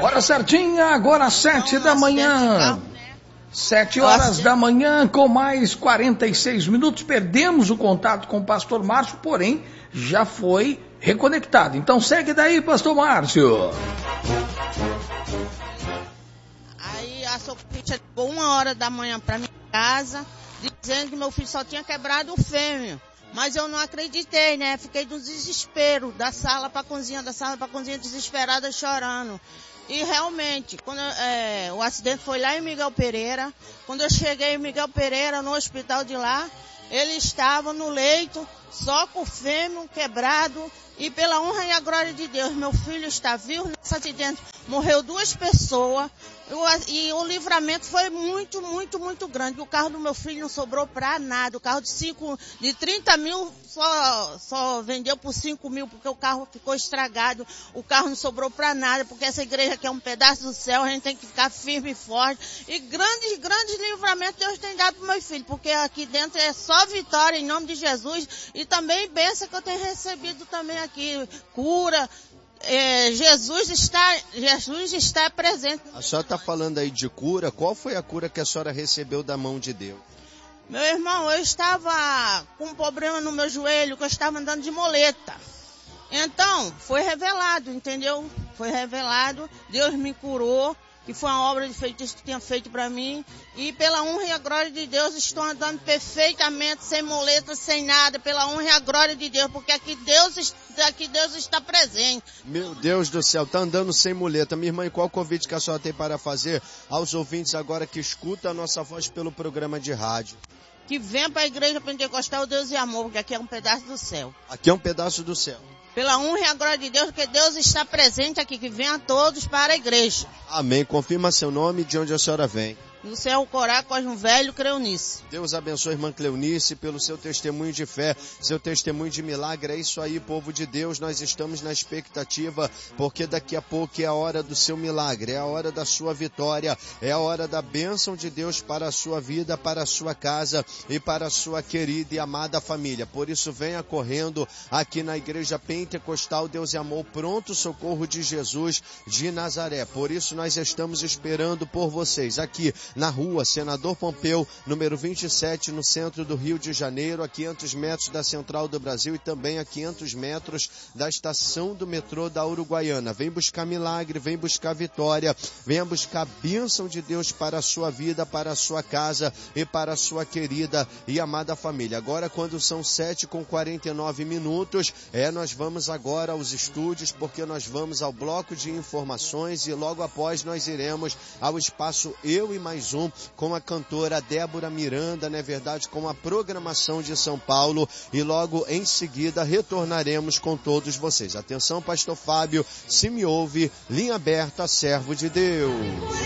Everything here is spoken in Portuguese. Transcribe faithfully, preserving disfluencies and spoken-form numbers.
Hora certinha, agora sete da manhã. Sete horas da manhã, com mais quarenta e seis minutos. Perdemos o contato com o pastor Márcio, porém, já foi reconectado. Então segue daí, pastor Márcio. Aí a Socorrista ligou uma hora da manhã para minha casa, dizendo que meu filho só tinha quebrado o fêmur. Mas eu não acreditei, né? Fiquei no desespero, da sala para a cozinha, da sala para a cozinha, desesperada, chorando. E realmente, quando é, o acidente foi lá em Miguel Pereira, quando eu cheguei em Miguel Pereira, no hospital de lá, ele estava no leito, só com o fêmur quebrado, e pela honra e a glória de Deus, meu filho está vivo nesse acidente. Morreu duas pessoas, e o livramento foi muito, muito, muito grande. O carro do meu filho não sobrou para nada. O carro de, cinco, de trinta mil só, só vendeu por cinco mil, porque o carro ficou estragado. O carro não sobrou para nada, porque essa igreja aqui é um pedaço do céu, a gente tem que ficar firme e forte. E grandes, grandes livramentos Deus tem dado para o meu filho, porque aqui dentro é só vitória em nome de Jesus, e também bênção que eu tenho recebido também aqui, cura. É, Jesus está, Jesus está presente. A senhora está falando aí de cura. Qual foi a cura que a senhora recebeu da mão de Deus? Meu irmão, eu estava com um problema no meu joelho, que eu estava andando de muleta. Então, foi revelado, entendeu? Foi revelado, Deus me curou, que foi uma obra de feitiço que tinha feito para mim. E pela honra e a glória de Deus, estou andando perfeitamente, sem muleta, sem nada, pela honra e a glória de Deus, porque aqui Deus, aqui Deus está presente. Meu Deus do céu, tá andando sem muleta. Minha irmã, e qual convite que a senhora tem para fazer aos ouvintes agora que escutam a nossa voz pelo programa de rádio? Que venha para a igreja pentecostal Deus e Amor, porque aqui é um pedaço do céu. Aqui é um pedaço do céu. Pela honra e a glória de Deus, porque Deus está presente aqui, que venha todos para a igreja. Amém. Confirma seu nome e de onde a senhora vem. No céu, Corá, Cosmo Velho, creu nisso. Deus abençoe a irmã Cleonice pelo seu testemunho de fé, seu testemunho de milagre. É isso aí, povo de Deus, nós estamos na expectativa, porque daqui a pouco é a hora do seu milagre, é a hora da sua vitória, é a hora da bênção de Deus para a sua vida, para a sua casa e para a sua querida e amada família. Por isso, venha correndo aqui na Igreja Pentecostal Deus e Amor, pronto socorro de Jesus de Nazaré. Por isso, nós estamos esperando por vocês aqui na rua Senador Pompeu, número vinte e sete, no centro do Rio de Janeiro, a quinhentos metros da Central do Brasil e também a quinhentos metros da estação do metrô da Uruguaiana. Vem buscar milagre, vem buscar vitória, venha buscar a bênção de Deus para a sua vida, para a sua casa e para a sua querida e amada família. Agora, quando são sete com quarenta e nove minutos, é, nós vamos agora aos estúdios, porque nós vamos ao bloco de informações e logo após nós iremos ao espaço Eu e Mais Um, com a cantora Débora Miranda, não é verdade, com a programação de São Paulo, e logo em seguida retornaremos com todos vocês. Atenção, pastor Fábio, se me ouve, linha aberta, servo de Deus.